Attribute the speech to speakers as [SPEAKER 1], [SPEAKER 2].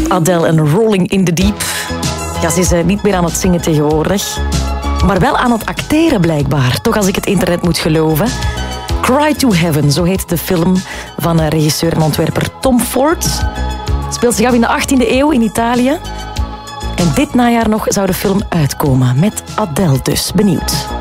[SPEAKER 1] Adele en Rolling in the Deep. Ja, ze is niet meer aan het zingen tegenwoordig. Maar wel aan het acteren blijkbaar. Toch als ik het internet moet geloven. Cry to Heaven, zo heet de film van regisseur en ontwerper Tom Ford. Het speelt zich af in de 18e eeuw in Italië. En dit najaar nog zou de film uitkomen. Met Adele dus. Benieuwd.